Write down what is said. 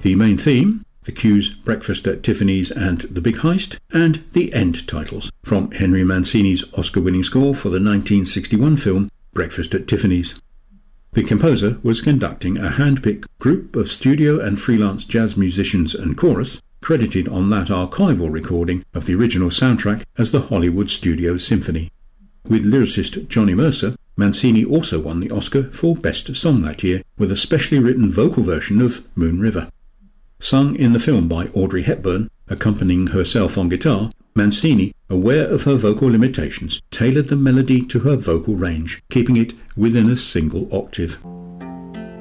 The main theme, the cues Breakfast at Tiffany's and The Big Heist, and the end titles from Henry Mancini's Oscar-winning score for the 1961 film Breakfast at Tiffany's. The composer was conducting a hand-picked group of studio and freelance jazz musicians and chorus, credited on that archival recording of the original soundtrack as the Hollywood Studio Symphony. With lyricist Johnny Mercer, Mancini also won the Oscar for Best Song that year with a specially written vocal version of Moon River. Sung in the film by Audrey Hepburn, accompanying herself on guitar, Mancini, aware of her vocal limitations, tailored the melody to her vocal range, keeping it within a single octave.